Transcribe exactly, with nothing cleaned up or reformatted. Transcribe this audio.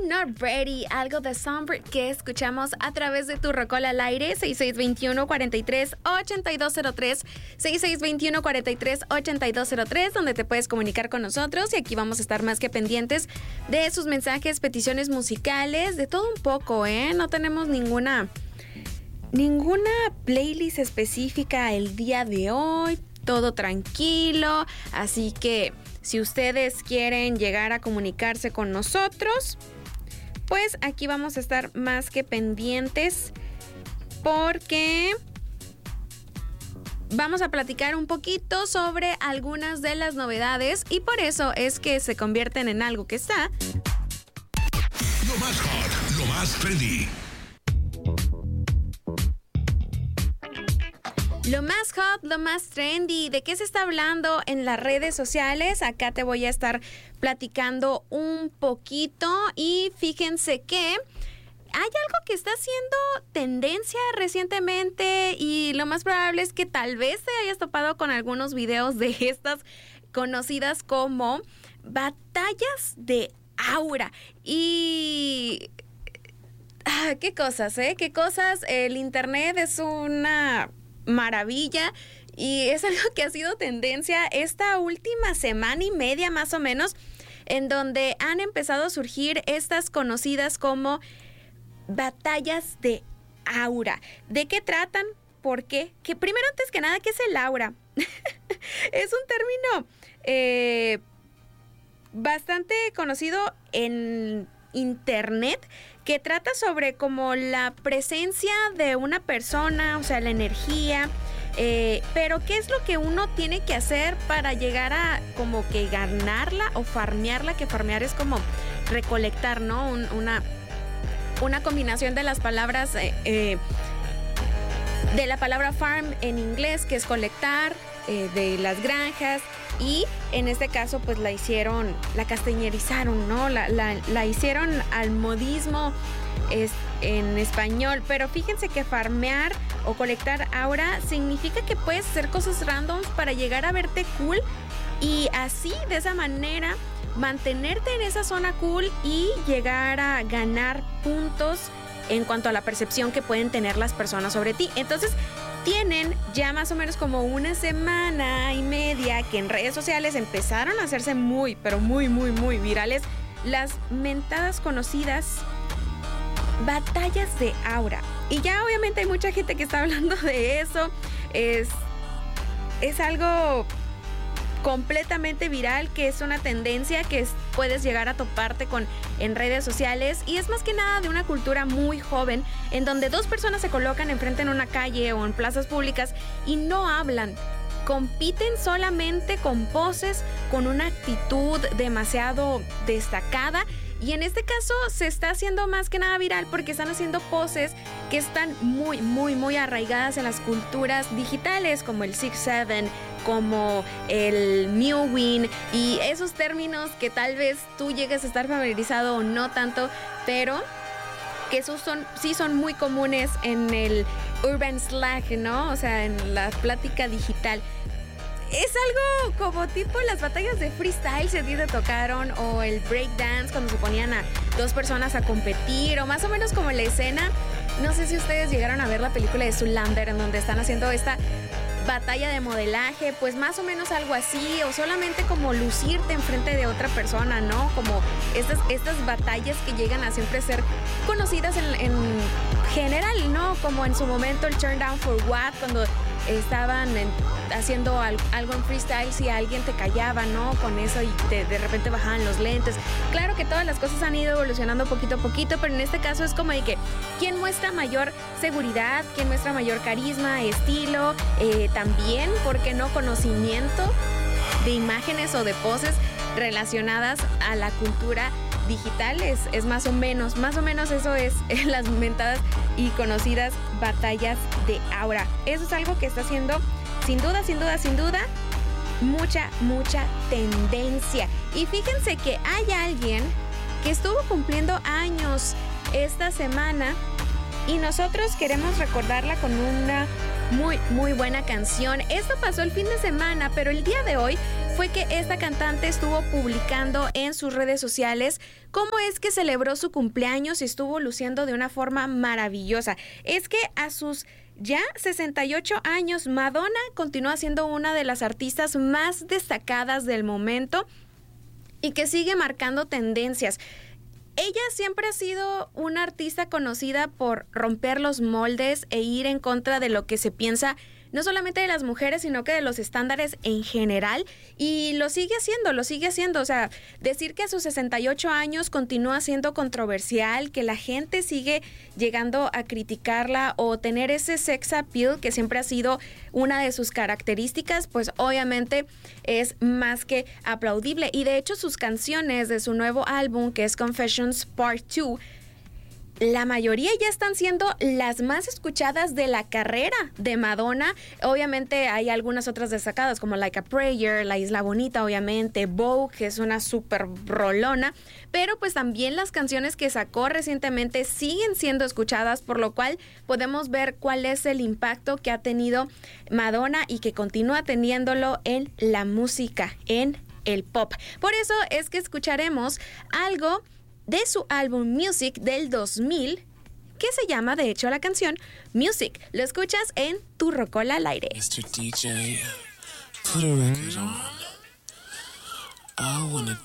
I'm Not Ready, algo de Songbird que escuchamos a través de tu Rocola al aire, seis seis dos uno, cuatro tres, ocho dos cero tres, seis seis dos uno, cuatro tres, ocho dos cero tres, donde te puedes comunicar con nosotros y aquí vamos a estar más que pendientes de sus mensajes, peticiones musicales, de todo un poco, ¿eh? No tenemos ninguna, ninguna playlist específica el día de hoy, todo tranquilo, así que si ustedes quieren llegar a comunicarse con nosotros, pues aquí vamos a estar más que pendientes porque vamos a platicar un poquito sobre algunas de las novedades y por eso es que se convierten en algo que está lo más hot, lo más trendy. Lo más hot, lo más trendy, ¿de qué se está hablando en las redes sociales? Acá te voy a estar platicando un poquito y fíjense que hay algo que está haciendo tendencia recientemente y lo más probable es que tal vez te hayas topado con algunos videos de estas conocidas como batallas de aura. Y ah, qué cosas, ¿eh? Qué cosas. El internet es una maravilla y es algo que ha sido tendencia esta última semana y media más o menos, en donde han empezado a surgir estas conocidas como batallas de aura. ¿De qué tratan? ¿Por qué? Que primero, antes que nada, ¿qué es el aura? Es un término eh, bastante conocido en internet que trata sobre como la presencia de una persona, o sea, la energía, eh, pero qué es lo que uno tiene que hacer para llegar a como que ganarla o farmearla, que farmear es como recolectar, ¿no? Un, una, una combinación de las palabras, eh, eh, de la palabra farm en inglés, que es colectar, eh, de las granjas, y en este caso pues la hicieron, la castellanizaron, ¿no? La, la, la hicieron al modismo es, en español, pero fíjense que farmear o colectar aura significa que puedes hacer cosas randoms para llegar a verte cool y así, de esa manera, mantenerte en esa zona cool y llegar a ganar puntos en cuanto a la percepción que pueden tener las personas sobre ti. Entonces, tienen ya más o menos como una semana y media que en redes sociales empezaron a hacerse muy, pero muy, muy, muy virales las mentadas conocidas batallas de aura. Y ya obviamente hay mucha gente que está hablando de eso. Es, es algo completamente viral, que es una tendencia que es, puedes llegar a toparte con en redes sociales y es más que nada de una cultura muy joven en donde dos personas se colocan enfrente en una calle o en plazas públicas y no hablan, compiten solamente con poses, con una actitud demasiado destacada. Y en este caso se está haciendo más que nada viral porque están haciendo poses que están muy, muy, muy arraigadas en las culturas digitales, como el six seven, como el mewing y esos términos que tal vez tú llegues a estar familiarizado o no tanto, pero que esos son, sí son muy comunes en el urban slang, ¿no? O sea, en la plática digital. Es algo como tipo las batallas de freestyle, si a ti te tocaron, o el breakdance, cuando se ponían a dos personas a competir, o más o menos como la escena. No sé si ustedes llegaron a ver la película de Zoolander, en donde están haciendo esta batalla de modelaje, pues más o menos algo así, o solamente como lucirte enfrente de otra persona, ¿no? Como estas, estas batallas que llegan a siempre ser conocidas en, en general, ¿no? Como en su momento el Turn Down for What, cuando estaban en, haciendo al, algo en freestyle, si alguien te callaba, ¿no? Con eso y te, de repente bajaban los lentes. Claro que todas las cosas han ido evolucionando poquito a poquito, pero en este caso es como de que quién muestra mayor seguridad, quién muestra mayor carisma, estilo, eh, también, ¿por qué no?, conocimiento de imágenes o de poses relacionadas a la cultura digital. Es, es más o menos, más o menos eso es eh, las mentadas y conocidas batallas de aura. Eso es algo que está haciendo, sin duda, sin duda, sin duda, mucha, mucha tendencia. Y fíjense que hay alguien que estuvo cumpliendo años esta semana y nosotros queremos recordarla con una muy, muy buena canción. Esto pasó el fin de semana, pero el día de hoy fue que esta cantante estuvo publicando en sus redes sociales cómo es que celebró su cumpleaños y estuvo luciendo de una forma maravillosa. Es que a sus ya sesenta y ocho años, Madonna continúa siendo una de las artistas más destacadas del momento y que sigue marcando tendencias. Ella siempre ha sido una artista conocida por romper los moldes e ir en contra de lo que se piensa, no solamente de las mujeres, sino que de los estándares en general, y lo sigue haciendo, lo sigue haciendo. O sea, decir que a sus sesenta y ocho años continúa siendo controversial, que la gente sigue llegando a criticarla o tener ese sex appeal que siempre ha sido una de sus características, pues obviamente es más que aplaudible. Y de hecho sus canciones de su nuevo álbum, que es Confessions Part dos, la mayoría ya están siendo las más escuchadas de la carrera de Madonna. Obviamente hay algunas otras destacadas como Like a Prayer, La Isla Bonita, obviamente, Vogue, que es una súper rolona, pero pues también las canciones que sacó recientemente siguen siendo escuchadas, por lo cual podemos ver cuál es el impacto que ha tenido Madonna y que continúa teniéndolo en la música, en el pop. Por eso es que escucharemos algo de su álbum Music del dos mil, que se llama, de hecho, la canción Music. Lo escuchas en Tu Rocola al Aire. mister D J, put a record on. I wanna